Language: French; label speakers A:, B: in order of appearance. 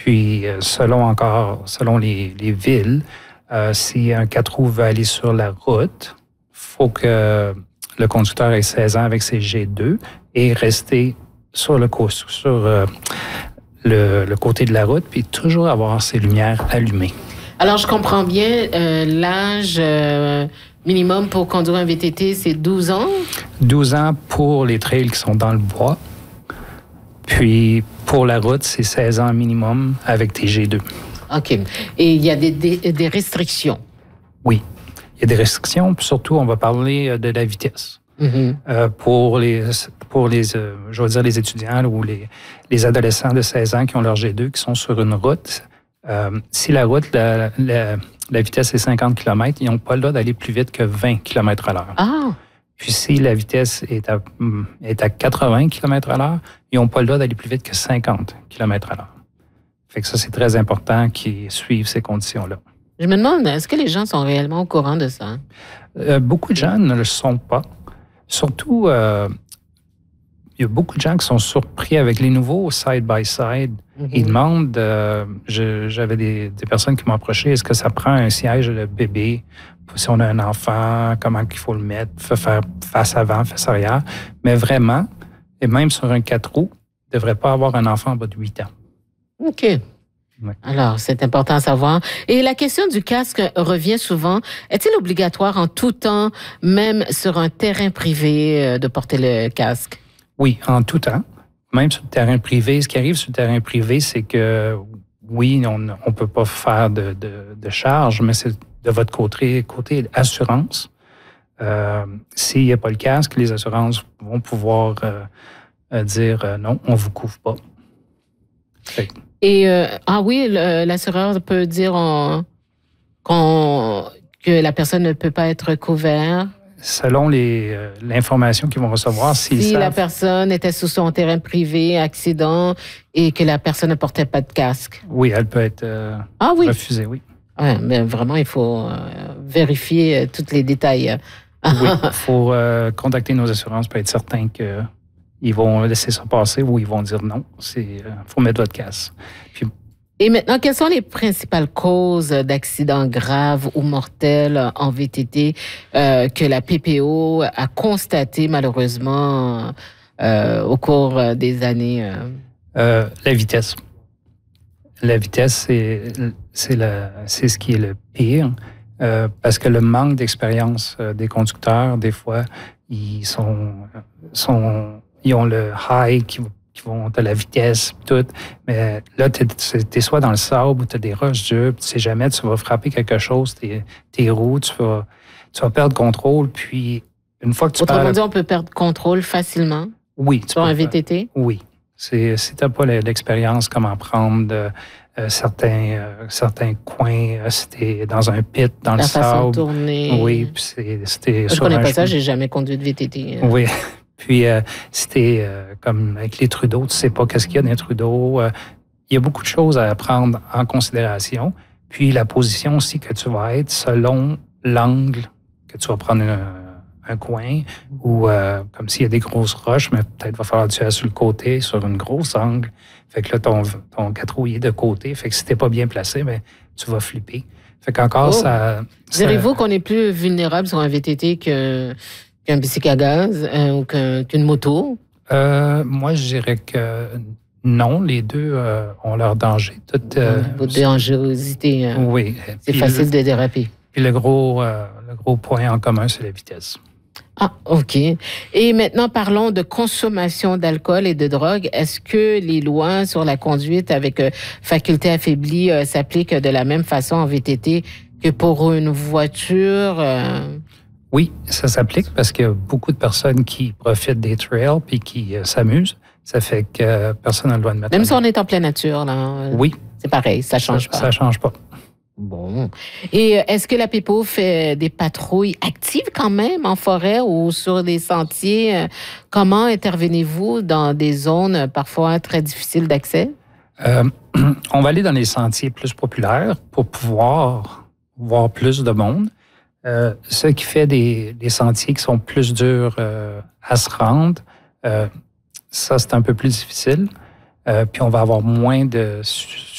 A: Puis, selon les villes, si un 4 roues veut aller sur la route, il faut que le conducteur ait 16 ans avec ses G2 et rester sur le côté de la route, puis toujours avoir ses lumières allumées.
B: Alors, je comprends bien, l'âge minimum pour conduire un VTT, c'est 12 ans?
A: 12 ans pour les trails qui sont dans le bois. Puis, pour la route, c'est 16 ans minimum avec tes G2.
B: OK. Et il y a des restrictions?
A: Oui. Il y a des restrictions, puis surtout, on va parler de la vitesse.
B: Mm-hmm.
A: Pour les je veux dire, les étudiants ou les adolescents de 16 ans qui ont leur G2, qui sont sur une route, si la route, la vitesse est 50 km, ils n'ont pas le droit d'aller plus vite que 20 km à l'heure.
B: Ah!
A: Puis si la vitesse est à 80 km à l'heure, ils n'ont pas le droit d'aller plus vite que 50 km à l'heure. Fait que ça, c'est très important qu'ils suivent ces conditions-là.
B: Je me demande, est-ce que les gens sont réellement au courant de ça?
A: Beaucoup de gens ne le sont pas. Surtout, il y a beaucoup de gens qui sont surpris avec les nouveaux side-by-side. Mm-hmm. Ils demandent, j'avais des personnes qui m'ont approché, est-ce que ça prend un siège de bébé? Si on a un enfant, comment il faut le mettre? Faire face avant, face arrière. Mais vraiment, et même sur un 4 roues, il ne devrait pas avoir un enfant en bas de 8 ans.
B: OK. Oui. Alors, c'est important à savoir. Et la question du casque revient souvent. Est-il obligatoire en tout temps, même sur un terrain privé, de porter le casque?
A: Oui, en tout temps. Même sur le terrain privé. Ce qui arrive sur le terrain privé, c'est que, oui, on ne peut pas faire de charge, mais c'est de votre côté assurance. S'il n'y a pas le casque, les assurances vont pouvoir dire non, on ne vous couvre pas.
B: Et oui, l'assureur peut dire que la personne ne peut pas être couverte.
A: Selon l'information qu'ils vont recevoir,
B: si la personne était sur son terrain privé, accident, et que la personne ne portait pas de casque.
A: Oui, elle peut être refusée, oui.
B: Ouais, mais vraiment, il faut vérifier tous les détails.
A: Oui, il faut contacter nos assurances pour être certain qu'ils vont laisser ça passer ou ils vont dire non. Il faut mettre votre casque. Puis,
B: et maintenant, quelles sont les principales causes d'accidents graves ou mortels en VTT que la PPO a constatées malheureusement au cours des années?
A: La vitesse. La vitesse, c'est ce qui est le pire parce que le manque d'expérience des conducteurs, des fois, ils ont le high qui vont à la vitesse, tout. Mais là, t'es soit dans le sable ou tu as des roches dures, tu sais jamais, tu vas frapper quelque chose, tes roues, tu vas perdre contrôle. Puis, une fois que tu
B: Autrement dit, on peut perdre contrôle facilement?
A: Oui.
B: Sur un VTT?
A: Oui. Si tu n'as pas l'expérience, comment prendre certains coins, si tu es dans un pit, dans le sable.
B: La façon de tourner.
A: Oui, puis c'était
B: je ne connais pas ça, j'ai jamais conduit de VTT.
A: Oui. Puis, si t'es comme avec les Trudeau, tu ne sais pas qu'est-ce qu'il y a dans les Trudeau. Il y a beaucoup de choses à prendre en considération. Puis, la position aussi que tu vas être selon l'angle que tu vas prendre un coin ou comme s'il y a des grosses roches, mais peut-être va falloir que tu ailles sur le côté, sur une grosse angle. Fait que là, ton 4 roues est de côté. Fait que si t'es pas bien placé, mais tu vas flipper. Fait qu'encore, ça...
B: Direz-vous qu'on est plus vulnérable sur un VTT qu'un bicycle à gaz ou qu'une moto?
A: Moi, je dirais que non. Les deux ont leur danger.
B: Votre dangerosité.
A: Oui.
B: C'est facile de déraper.
A: Puis le gros point en commun, c'est la vitesse.
B: Ah, OK. Et maintenant, parlons de consommation d'alcool et de drogue. Est-ce que les lois sur la conduite avec faculté affaiblie s'appliquent de la même façon en VTT que pour une voiture?
A: Oui, ça s'applique parce qu'il y a beaucoup de personnes qui profitent des trails puis qui s'amusent. Ça fait que personne n'a le droit de mettre...
B: Même si on est en pleine nature, là.
A: Oui.
B: C'est pareil, ça change pas.
A: Ça change pas.
B: Bon. Et est-ce que la PPO fait des patrouilles actives quand même en forêt ou sur des sentiers? Comment intervenez-vous dans des zones parfois très difficiles d'accès?
A: On va aller dans les sentiers plus populaires pour pouvoir voir plus de monde. Ce qui fait des sentiers qui sont plus durs à se rendre, ça, c'est un peu plus difficile. Puis on va avoir moins de